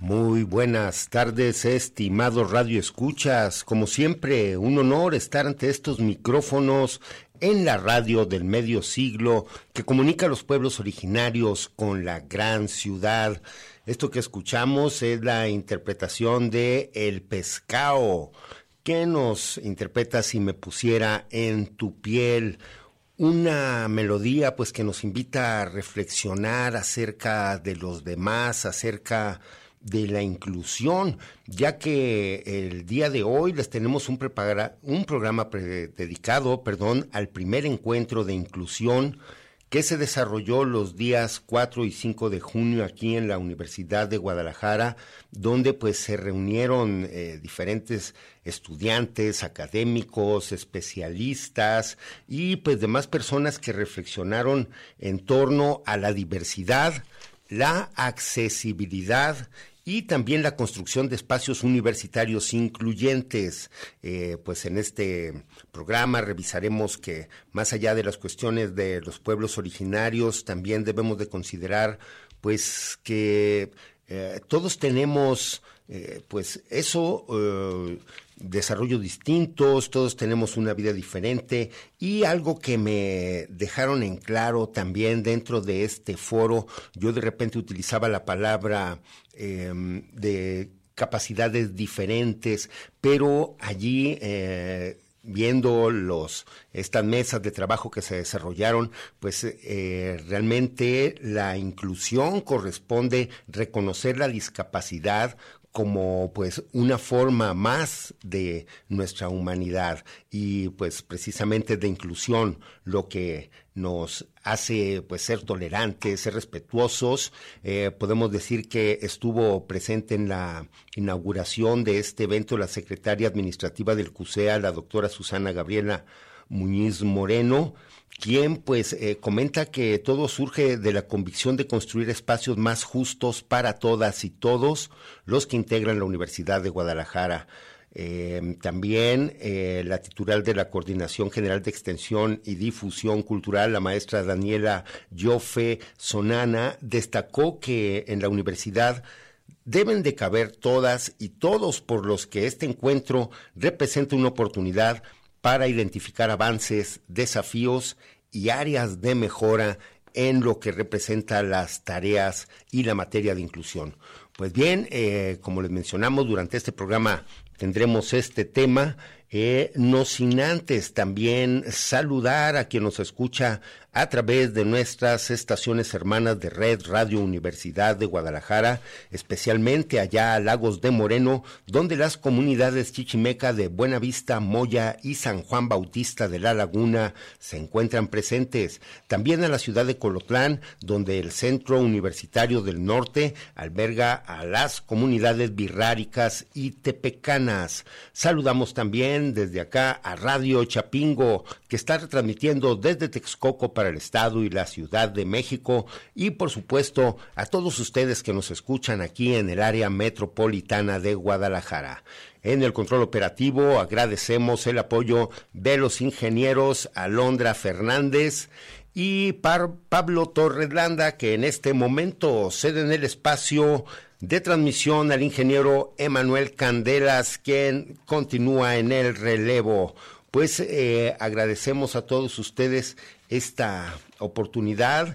Muy buenas tardes, estimados radioescuchas. Como siempre, un honor estar ante estos micrófonos en la radio del medio siglo que comunica a los pueblos originarios con la gran ciudad. Esto que escuchamos es la interpretación de El Pescado, que nos interpreta Si me pusiera en tu piel. Una melodía pues que nos invita a reflexionar acerca de los demás, acerca de la inclusión, ya que el día de hoy les tenemos un programa dedicado al primer encuentro de inclusión que se desarrolló los días 4 y 5 de junio aquí en la Universidad de Guadalajara, donde pues se reunieron diferentes estudiantes, académicos, especialistas y pues demás personas que reflexionaron en torno a la diversidad, la accesibilidad y también la construcción de espacios universitarios incluyentes. Pues en este programa revisaremos que más allá de las cuestiones de los pueblos originarios, también debemos de considerar pues que todos tenemos desarrollos distintos, todos tenemos una vida diferente, y algo que me dejaron en claro también dentro de este foro, yo de repente utilizaba la palabra de capacidades diferentes, pero allí viendo estas mesas de trabajo que se desarrollaron, pues realmente la inclusión corresponde reconocer la discapacidad como pues una forma más de nuestra humanidad, y pues precisamente de inclusión lo que nos hace pues ser tolerantes, ser respetuosos. Podemos decir que estuvo presente en la inauguración de este evento la secretaria administrativa del CUSEA, la doctora Susana Gabriela Muñiz Moreno, quien pues comenta que todo surge de la convicción de construir espacios más justos para todas y todos los que integran la Universidad de Guadalajara. También la titular de la Coordinación General de Extensión y Difusión Cultural, la maestra Daniela Yofe Sonana, destacó que en la universidad deben de caber todas y todos, por los que este encuentro representa una oportunidad para identificar avances, desafíos y áreas de mejora en lo que representa las tareas y la materia de inclusión. Pues bien, como les mencionamos, durante este programa tendremos este tema, no sin antes también saludar a quien nos escucha a través de nuestras estaciones hermanas de Red Radio Universidad de Guadalajara, especialmente allá a Lagos de Moreno, donde las comunidades chichimeca de Buenavista, Moya y San Juan Bautista de la Laguna se encuentran presentes. También a la ciudad de Colotlán, donde el Centro Universitario del Norte alberga a las comunidades birráricas y tepecanas. Saludamos también desde acá a Radio Chapingo, que está retransmitiendo desde Texcoco para el Estado y la Ciudad de México, y por supuesto a todos ustedes que nos escuchan aquí en el área metropolitana de Guadalajara. En el control operativo agradecemos el apoyo de los ingenieros Alondra Fernández y Pablo Torres Landa, que en este momento ceden el espacio de transmisión al ingeniero Emanuel Candelas, quien continúa en el relevo. Pues agradecemos a todos ustedes esta oportunidad.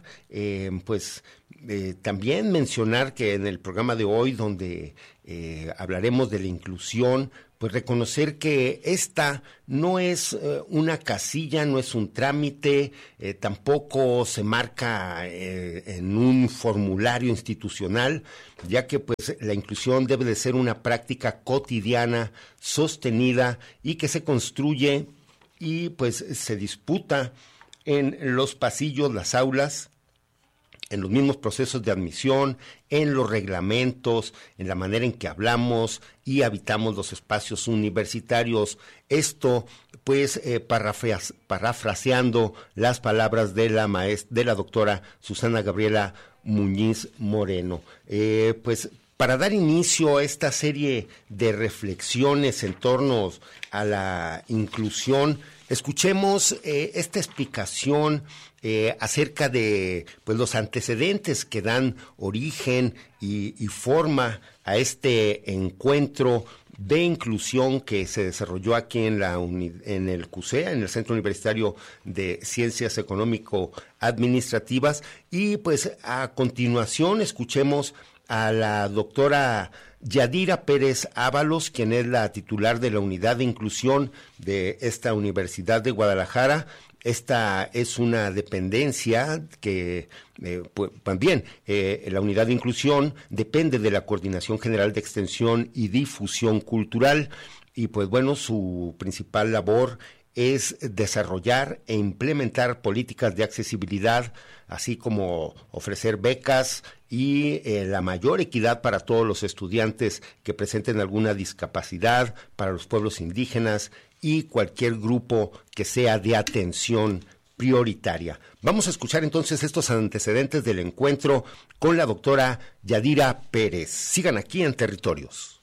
También mencionar que en el programa de hoy, donde hablaremos de la inclusión, pues reconocer que esta no es una casilla, no es un trámite, tampoco se marca en un formulario institucional, ya que pues la inclusión debe de ser una práctica cotidiana, sostenida, y que se construye y pues se disputa en los pasillos, las aulas, en los mismos procesos de admisión, en los reglamentos, en la manera en que hablamos y habitamos los espacios universitarios. Esto, pues, parafraseando las palabras de la doctora Susana Gabriela Muñiz Moreno. Pues, para dar inicio a esta serie de reflexiones en torno a la inclusión, escuchemos esta explicación acerca de pues los antecedentes que dan origen y forma a este encuentro de inclusión que se desarrolló aquí en el CUSEA, en el Centro Universitario de Ciencias Económico-Administrativas. Y pues a continuación escuchemos a la doctora Yadira Pérez Ábalos, quien es la titular de la Unidad de Inclusión de esta Universidad de Guadalajara. Esta es una dependencia que pues, también la Unidad de Inclusión depende de la Coordinación General de Extensión y Difusión Cultural, y pues bueno, su principal labor es desarrollar e implementar políticas de accesibilidad, así como ofrecer becas y la mayor equidad para todos los estudiantes que presenten alguna discapacidad, para los pueblos indígenas y cualquier grupo que sea de atención prioritaria. Vamos a escuchar entonces estos antecedentes del encuentro con la doctora Yadira Pérez. Sigan aquí en Territorios.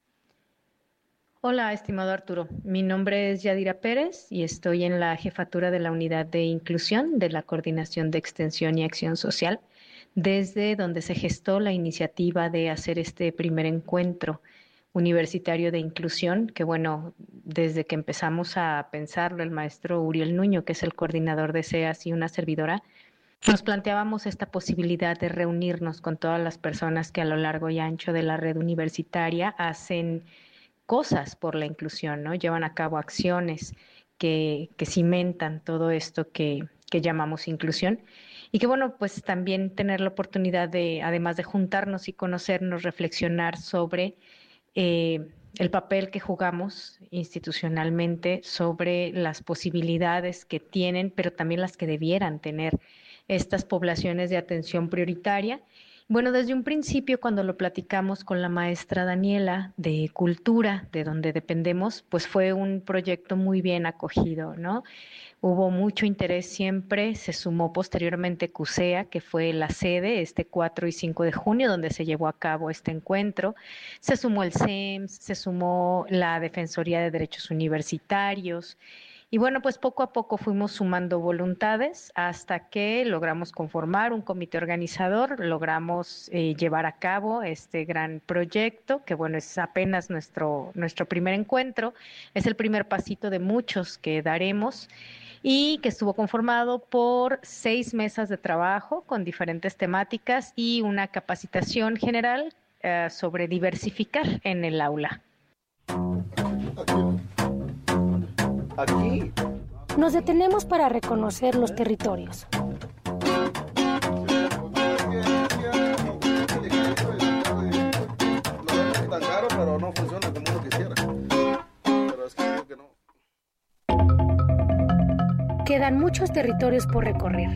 Hola, estimado Arturo. Mi nombre es Yadira Pérez y estoy en la jefatura de la Unidad de Inclusión de la Coordinación de Extensión y Acción Social, desde donde se gestó la iniciativa de hacer este primer encuentro universitario de inclusión, que bueno, desde que empezamos a pensarlo, el maestro Uriel Nuño, que es el coordinador de SEAS, y una servidora, nos planteábamos esta posibilidad de reunirnos con todas las personas que a lo largo y ancho de la red universitaria hacen cosas por la inclusión, ¿no? Llevan a cabo acciones que cimentan todo esto que llamamos inclusión. Y que bueno, pues también tener la oportunidad de, además de juntarnos y conocernos, reflexionar sobre el papel que jugamos institucionalmente, sobre las posibilidades que tienen, pero también las que debieran tener estas poblaciones de atención prioritaria. Bueno, desde un principio, cuando lo platicamos con la maestra Daniela de Cultura, de donde dependemos, pues fue un proyecto muy bien acogido, ¿no? Hubo mucho interés siempre, se sumó posteriormente CUSEA, que fue la sede este 4 y 5 de junio, donde se llevó a cabo este encuentro. Se sumó el CEMS, se sumó la Defensoría de Derechos Universitarios. Y bueno, pues poco a poco fuimos sumando voluntades hasta que logramos conformar un comité organizador, logramos llevar a cabo este gran proyecto, que bueno, es apenas nuestro primer encuentro, es el primer pasito de muchos que daremos, y que estuvo conformado por 6 mesas de trabajo con diferentes temáticas y una capacitación general sobre diversificar en el aula. Aquí nos detenemos para reconocer los territorios. Tan caro, pero no funciona como uno quisiera. Pero es que creo que no. Quedan muchos territorios por recorrer.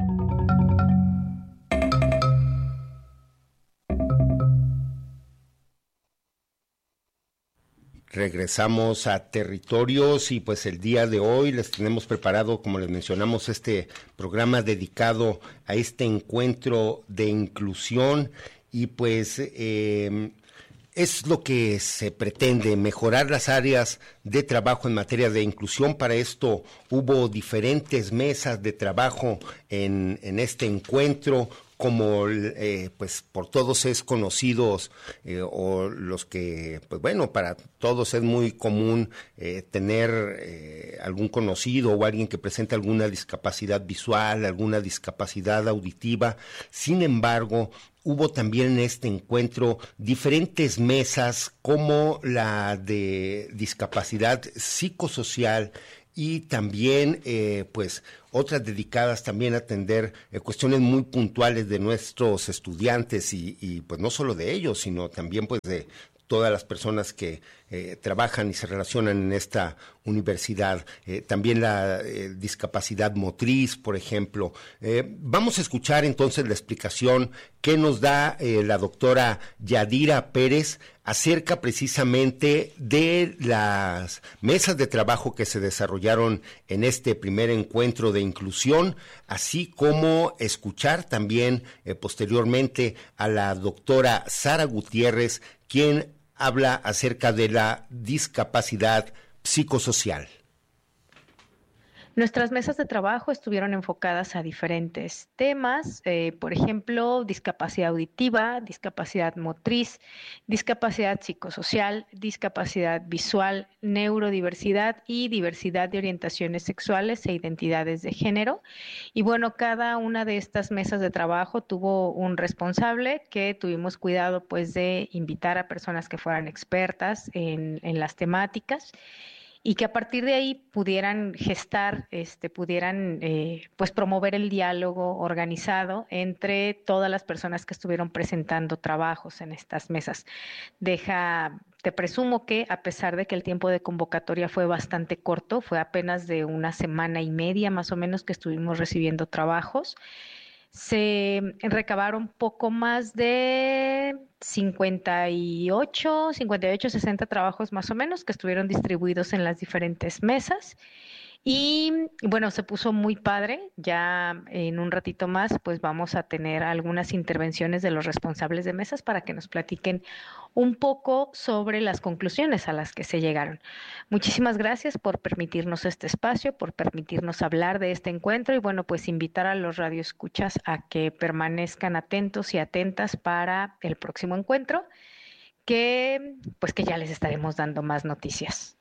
Regresamos a Territorios y pues el día de hoy les tenemos preparado, como les mencionamos, este programa dedicado a este encuentro de inclusión y pues es lo que se pretende, mejorar las áreas de trabajo en materia de inclusión. Para esto hubo diferentes mesas de trabajo en este encuentro, como pues por todos es conocidos o los que, pues bueno, para todos es muy común tener algún conocido o alguien que presente alguna discapacidad visual, alguna discapacidad auditiva. Sin embargo, hubo también en este encuentro diferentes mesas como la de discapacidad psicosocial y también pues otras dedicadas también a atender cuestiones muy puntuales de nuestros estudiantes y pues no solo de ellos, sino también pues de todas las personas que trabajan y se relacionan en esta universidad, también la discapacidad motriz, por ejemplo. Vamos a escuchar entonces la explicación que nos da la doctora Yadira Pérez acerca precisamente de las mesas de trabajo que se desarrollaron en este primer encuentro de inclusión, así como escuchar también posteriormente a la doctora Sara Gutiérrez, quien habla acerca de la discapacidad psicosocial. Nuestras mesas de trabajo estuvieron enfocadas a diferentes temas, por ejemplo, discapacidad auditiva, discapacidad motriz, discapacidad psicosocial, discapacidad visual, neurodiversidad y diversidad de orientaciones sexuales e identidades de género. Y bueno, cada una de estas mesas de trabajo tuvo un responsable que tuvimos cuidado pues de invitar a personas que fueran expertas en las temáticas y que a partir de ahí pudieran gestar, pudieran pues promover el diálogo organizado entre todas las personas que estuvieron presentando trabajos en estas mesas. Te presumo que a pesar de que el tiempo de convocatoria fue bastante corto, fue apenas de una semana y media más o menos que estuvimos recibiendo trabajos, se recabaron poco más de 58, 60 trabajos más o menos que estuvieron distribuidos en las diferentes mesas. Y bueno, se puso muy padre. Ya en un ratito más, pues vamos a tener algunas intervenciones de los responsables de mesas para que nos platiquen un poco sobre las conclusiones a las que se llegaron. Muchísimas gracias por permitirnos este espacio, por permitirnos hablar de este encuentro y bueno, pues invitar a los radioescuchas a que permanezcan atentos y atentas para el próximo encuentro, que ya les estaremos dando más noticias.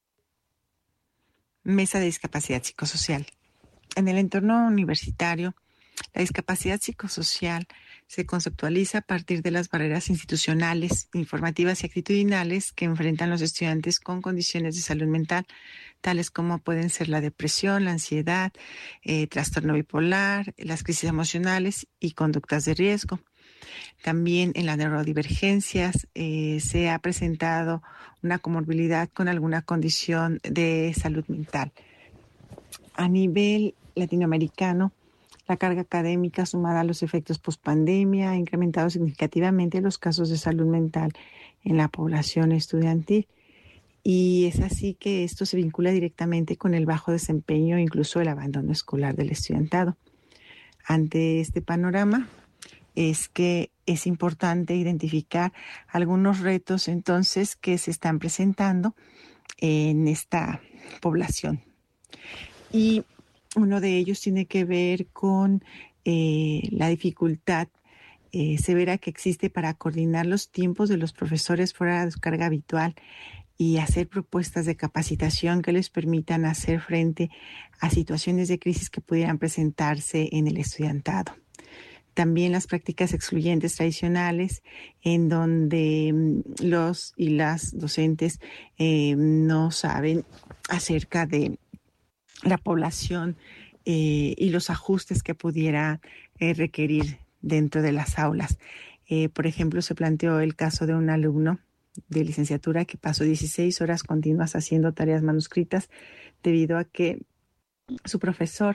Mesa de discapacidad psicosocial. En el entorno universitario, la discapacidad psicosocial se conceptualiza a partir de las barreras institucionales, informativas y actitudinales que enfrentan los estudiantes con condiciones de salud mental, tales como pueden ser la depresión, la ansiedad, trastorno bipolar, las crisis emocionales y conductas de riesgo. También en las neurodivergencias se ha presentado una comorbilidad con alguna condición de salud mental. A nivel latinoamericano, la carga académica sumada a los efectos pospandemia ha incrementado significativamente los casos de salud mental en la población estudiantil. Y es así que esto se vincula directamente con el bajo desempeño e incluso el abandono escolar del estudiantado. Ante este panorama, es que es importante identificar algunos retos entonces que se están presentando en esta población. Y uno de ellos tiene que ver con la dificultad severa que existe para coordinar los tiempos de los profesores fuera de su carga habitual y hacer propuestas de capacitación que les permitan hacer frente a situaciones de crisis que pudieran presentarse en el estudiantado. También las prácticas excluyentes tradicionales, en donde los y las docentes no saben acerca de la población y los ajustes que pudiera requerir dentro de las aulas. Por ejemplo, se planteó el caso de un alumno de licenciatura que pasó 16 horas continuas haciendo tareas manuscritas debido a que su profesor,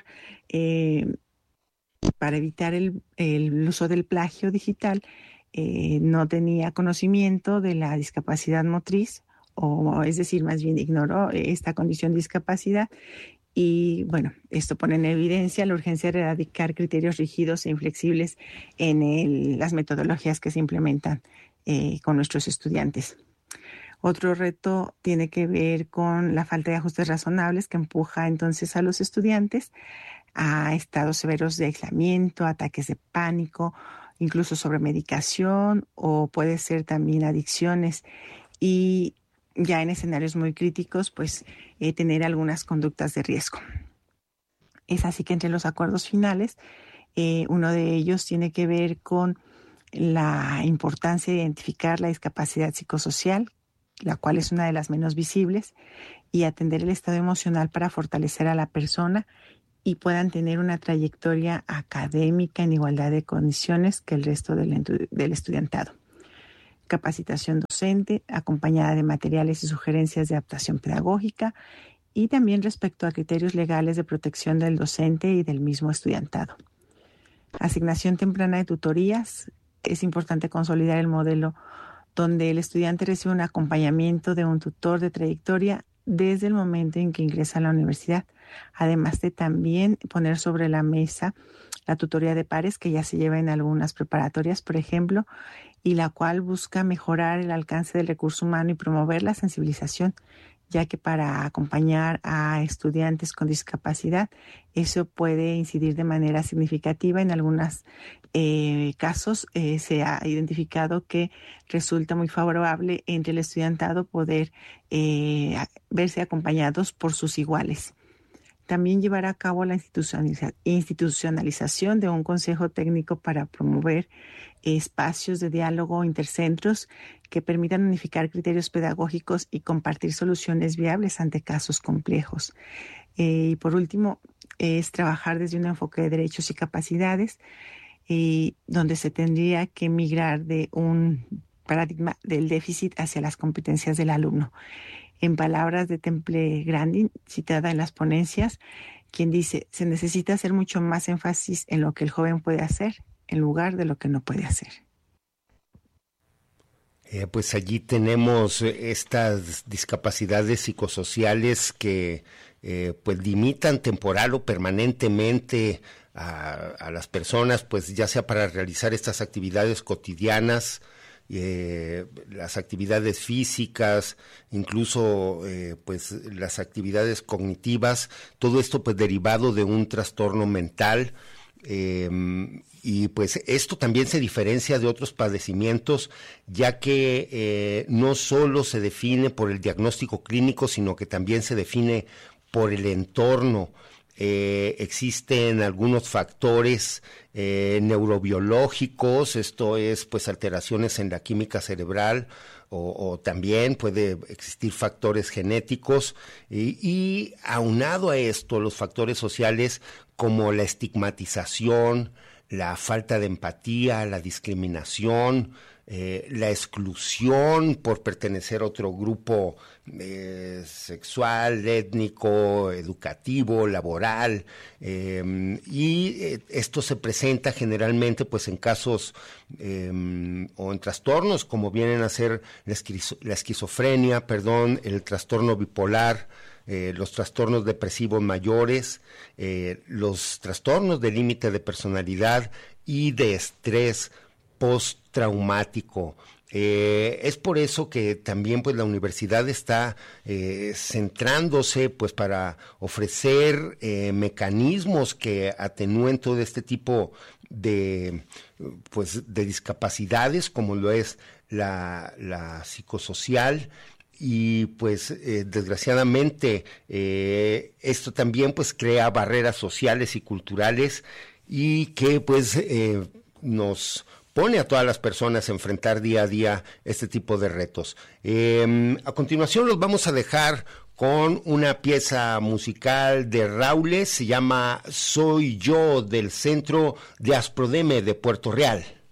para evitar el uso del plagio digital, no tenía conocimiento de la discapacidad motriz, o es decir, más bien ignoró esta condición de discapacidad. Y bueno, esto pone en evidencia la urgencia de erradicar criterios rígidos e inflexibles en las metodologías que se implementan con nuestros estudiantes. Otro reto tiene que ver con la falta de ajustes razonables que empuja entonces a los estudiantes a estados severos de aislamiento, ataques de pánico, incluso sobremedicación o puede ser también adicciones y ya en escenarios muy críticos, pues tener algunas conductas de riesgo. Es así que entre los acuerdos finales, uno de ellos tiene que ver con la importancia de identificar la discapacidad psicosocial, la cual es una de las menos visibles, y atender el estado emocional para fortalecer a la persona y puedan tener una trayectoria académica en igualdad de condiciones que el resto del estudiantado. Capacitación docente, acompañada de materiales y sugerencias de adaptación pedagógica y también respecto a criterios legales de protección del docente y del mismo estudiantado. Asignación temprana de tutorías. Es importante consolidar el modelo donde el estudiante recibe un acompañamiento de un tutor de trayectoria desde el momento en que ingresa a la universidad, además de también poner sobre la mesa la tutoría de pares que ya se lleva en algunas preparatorias, por ejemplo, y la cual busca mejorar el alcance del recurso humano y promover la sensibilización ya que para acompañar a estudiantes con discapacidad, eso puede incidir de manera significativa. En algunos casos se ha identificado que resulta muy favorable entre el estudiantado poder verse acompañados por sus iguales. También llevará a cabo la institucionalización de un consejo técnico para promover espacios de diálogo intercentros que permitan unificar criterios pedagógicos y compartir soluciones viables ante casos complejos. Y por último, es trabajar desde un enfoque de derechos y capacidades, donde se tendría que migrar de un paradigma del déficit hacia las competencias del alumno. En palabras de Temple Grandin, citada en las ponencias, quien dice: se necesita hacer mucho más énfasis en lo que el joven puede hacer en lugar de lo que no puede hacer. Pues allí tenemos estas discapacidades psicosociales que pues limitan temporal o permanentemente a las personas, pues ya sea para realizar estas actividades cotidianas, las actividades físicas, incluso pues las actividades cognitivas, todo esto pues derivado de un trastorno mental. Y pues esto también se diferencia de otros padecimientos, ya que no solo se define por el diagnóstico clínico, sino que también se define por el entorno. Existen algunos factores neurobiológicos, esto es pues alteraciones en la química cerebral, o también puede existir factores genéticos, y aunado a esto los factores sociales como la estigmatización, la falta de empatía, la discriminación, la exclusión por pertenecer a otro grupo sexual, étnico, educativo, laboral, y esto se presenta generalmente pues en casos o en trastornos como vienen a ser la esquizofrenia, el trastorno bipolar, los trastornos depresivos mayores, los trastornos de límite de personalidad y de estrés postraumático. Es por eso que también pues la universidad está centrándose pues para ofrecer mecanismos que atenúen todo este tipo de discapacidades, como lo es la psicosocial. Y pues desgraciadamente esto también pues crea barreras sociales y culturales, y que pues nos pone a todas las personas a enfrentar día a día este tipo de retos. A continuación los vamos a dejar con una pieza musical de Raules, se llama Soy Yo, del Centro de Asprodeme de Puerto Real.